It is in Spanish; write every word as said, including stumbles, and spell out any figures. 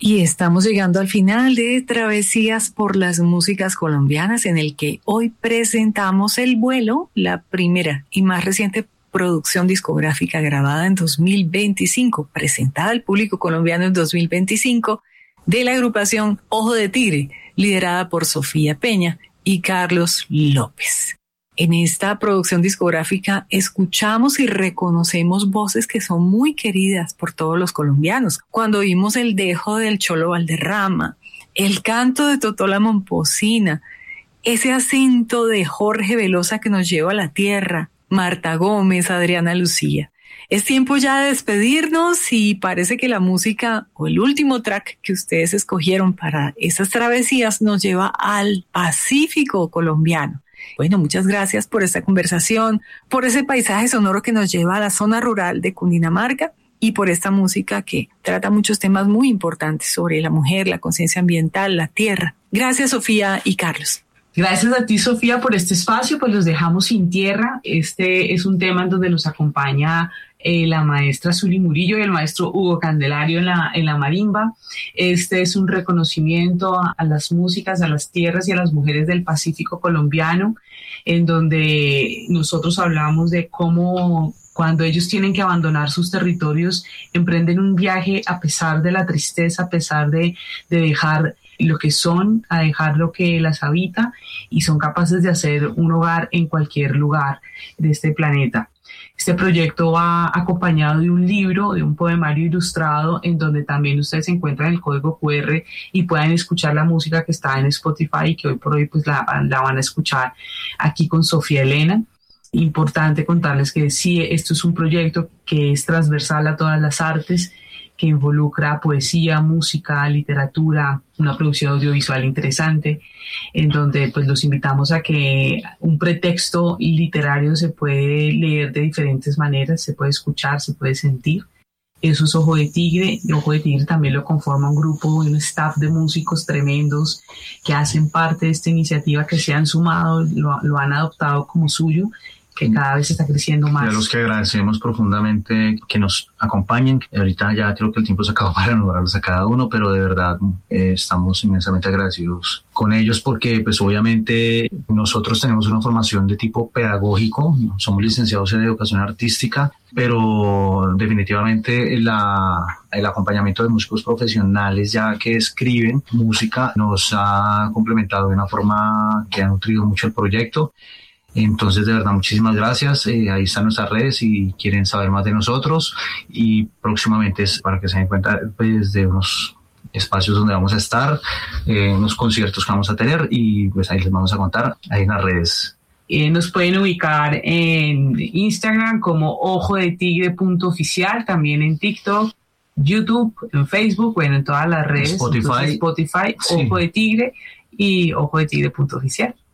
Y estamos llegando al final de Travesías por las Músicas Colombianas, en el que hoy presentamos El Vuelo, la primera y más reciente producción discográfica grabada en dos mil veinticinco, presentada al público colombiano en dos mil veinticinco, de la agrupación Ojo de Tigre, liderada por Sofía Peña y Carlos López. En esta producción discográfica escuchamos y reconocemos voces que son muy queridas por todos los colombianos. Cuando oímos el dejo del Cholo Valderrama, el canto de Totó la Momposina, ese acento de Jorge Velosa que nos lleva a la tierra, Marta Gómez, Adriana Lucía. Es tiempo ya de despedirnos y parece que la música o el último track que ustedes escogieron para esas travesías nos lleva al Pacífico colombiano. Bueno, muchas gracias por esta conversación, por ese paisaje sonoro que nos lleva a la zona rural de Cundinamarca y por esta música que trata muchos temas muy importantes sobre la mujer, la conciencia ambiental, la tierra. Gracias, Sofía y Carlos. Gracias a ti, Sofía, por este espacio, pues los dejamos sin tierra. Este es un tema en donde nos acompaña eh, la maestra Zuli Murillo y el maestro Hugo Candelario en la, en la marimba. Este es un reconocimiento a, a las músicas, a las tierras y a las mujeres del Pacífico colombiano, en donde nosotros hablamos de cómo cuando ellos tienen que abandonar sus territorios, emprenden un viaje a pesar de la tristeza, a pesar de, de dejar lo que son, a dejar lo que las habita, y son capaces de hacer un hogar en cualquier lugar de este planeta. Este proyecto va acompañado de un libro, de un poemario ilustrado, en donde también ustedes encuentran el código cu erre y pueden escuchar la música que está en Spotify y que hoy por hoy pues la, la van a escuchar aquí con Sofía Elena. Importante contarles que sí, esto es un proyecto que es transversal a todas las artes, que involucra poesía, música, literatura, una producción audiovisual interesante, en donde pues los invitamos a que un pretexto literario se puede leer de diferentes maneras, se puede escuchar, se puede sentir. Eso es Ojo de Tigre, y Ojo de Tigre también lo conforma un grupo, un staff de músicos tremendos que hacen parte de esta iniciativa, que se han sumado, lo, lo han adoptado como suyo, que cada vez está creciendo más. Y a los que agradecemos profundamente que nos acompañen. Ahorita ya creo que el tiempo se acabó para nombrarlos a cada uno, pero de verdad eh, estamos inmensamente agradecidos con ellos porque pues obviamente nosotros tenemos una formación de tipo pedagógico, somos licenciados en educación artística, pero definitivamente la, el acompañamiento de músicos profesionales ya que escriben música nos ha complementado de una forma que ha nutrido mucho el proyecto. Entonces, de verdad, muchísimas gracias. Eh, ahí están nuestras redes si quieren saber más de nosotros, y próximamente es para que se den cuenta pues, de unos espacios donde vamos a estar, eh, unos conciertos que vamos a tener, y pues ahí les vamos a contar ahí en las redes. Eh, nos pueden ubicar en Instagram como ojo de tigre punto oficial, también en TikTok, YouTube, en Facebook, bueno, en todas las redes. Spotify. Entonces, Spotify, Sí. Ojo de Tigre y ojo de tigre punto oficial.